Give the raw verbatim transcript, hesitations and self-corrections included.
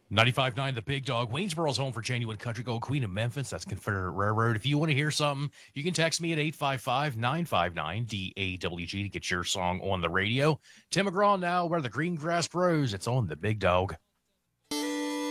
ninety-five point nine The Big Dog, Waynesboro's home for genuine country gold, Queen of Memphis. That's Confederate Railroad. If you want to hear something, you can text me at eight five five, nine five nine, D A W G to get your song on the radio. Tim McGraw now, where the green grass grows. It's on The Big Dog.